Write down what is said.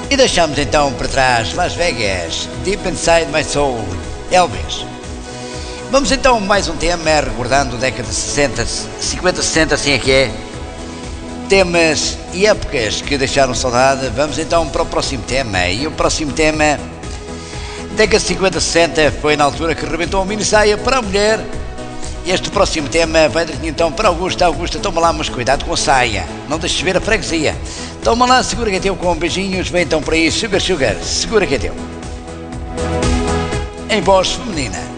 E deixamos então para trás Las Vegas, Deep Inside My Soul, Elvis. Vamos então mais um tema, recordando década de 60, 50, 60, assim é que é. Temas e épocas que deixaram saudade. Vamos então para o próximo tema. E o próximo tema, década de 50, 60, foi na altura que rebentou a mini saia para a mulher. Este próximo tema vai então para Augusta. Augusta, toma lá, mas cuidado com a saia, não deixes ver a freguesia. Toma lá, segura que é teu, com beijinhos. Vem então por aí, Sugar Sugar, segura que é teu. Em voz feminina.